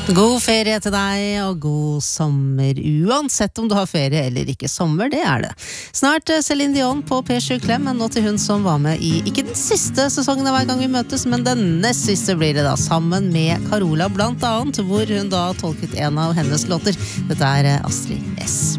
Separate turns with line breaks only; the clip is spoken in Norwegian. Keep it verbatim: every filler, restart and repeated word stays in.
God ferie til deg, og god sommer uansett om du har ferie eller ikke. Sommer, det er det. Snart Céline Dion på P sju Klem, men nå til hun som var med i ikke den siste sesongen av Hver gang vi møtes, men den nest siste blir det da, sammen med Carola blant annet, hvor hun da tolket en av hennes låter. Dette er Astrid S.